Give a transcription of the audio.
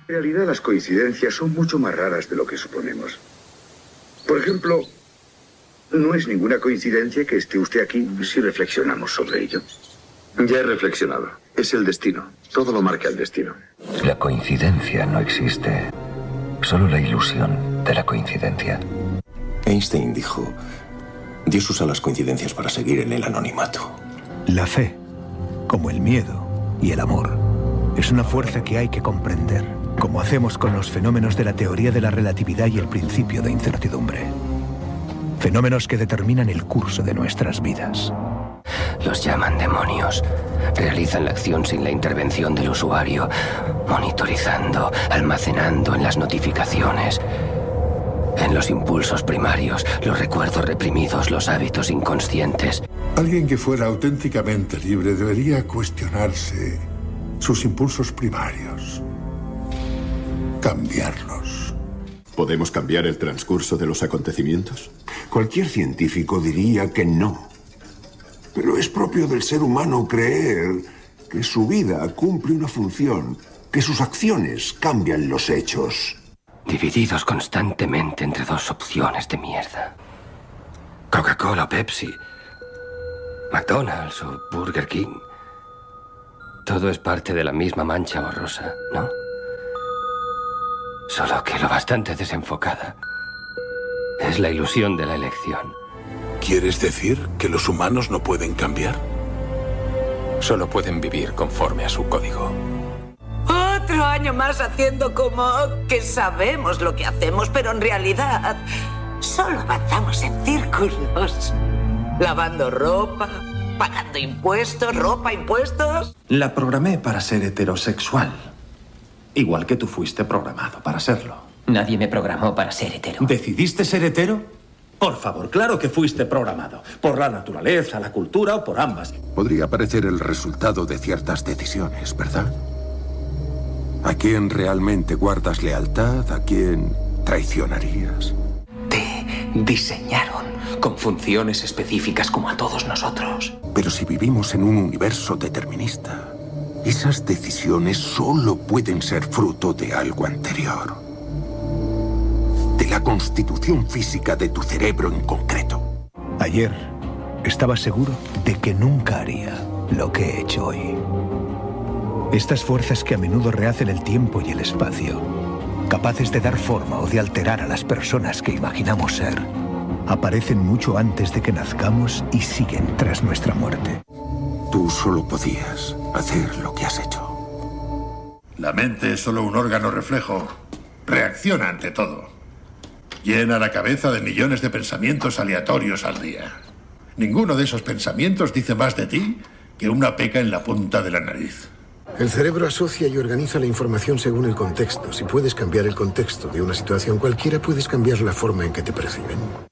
En realidad las coincidencias son mucho más raras de lo que suponemos. Por ejemplo, no es ninguna coincidencia que esté usted aquí si reflexionamos sobre ello. Ya he reflexionado. Es el destino. Todo lo marca el destino. La coincidencia no existe. Solo la ilusión de la coincidencia. Einstein dijo: Dios usa las coincidencias para seguir en el anonimato. La fe, como el miedo y el amor, es una fuerza que hay que comprender, como hacemos con los fenómenos de la teoría de la relatividad y el principio de incertidumbre. Fenómenos que determinan el curso de nuestras vidas. Los llaman demonios. Realizan la acción sin la intervención del usuario, monitorizando, almacenando en las notificaciones, en los impulsos primarios, los recuerdos reprimidos, los hábitos inconscientes. Alguien que fuera auténticamente libre debería cuestionarse sus impulsos primarios, cambiarlos. ¿Podemos cambiar el transcurso de los acontecimientos? Cualquier científico diría que no. Pero es propio del ser humano creer que su vida cumple una función, que sus acciones cambian los hechos. Divididos constantemente entre dos opciones de mierda. Coca-Cola o Pepsi, McDonald's o Burger King. Todo es parte de la misma mancha borrosa, ¿no? Solo que lo bastante desenfocada. Es la ilusión de la elección. ¿Quieres decir que los humanos no pueden cambiar? Solo pueden vivir conforme a su código. Otro año más haciendo como que sabemos lo que hacemos, pero en realidad solo avanzamos en círculos. Lavando ropa, pagando impuestos, ropa, impuestos. La programé para ser heterosexual. Igual que tú fuiste programado para serlo. Nadie me programó para ser hetero. ¿Decidiste ser hetero? Por favor, claro que fuiste programado. Por la naturaleza, la cultura o por ambas. Podría parecer el resultado de ciertas decisiones, ¿verdad? ¿A quién realmente guardas lealtad? ¿A quién traicionarías? Te diseñaron con funciones específicas como a todos nosotros. Pero si vivimos en un universo determinista, esas decisiones solo pueden ser fruto de algo anterior. De la constitución física de tu cerebro en concreto. Ayer estaba seguro de que nunca haría lo que he hecho hoy. Estas fuerzas que a menudo rehacen el tiempo y el espacio, capaces de dar forma o de alterar a las personas que imaginamos ser, aparecen mucho antes de que nazcamos y siguen tras nuestra muerte. Tú solo podías hacer lo que has hecho. La mente es solo un órgano reflejo. Reacciona ante todo. Llena la cabeza de millones de pensamientos aleatorios al día. Ninguno de esos pensamientos dice más de ti que una peca en la punta de la nariz. El cerebro asocia y organiza la información según el contexto. Si puedes cambiar el contexto de una situación cualquiera, puedes cambiar la forma en que te perciben.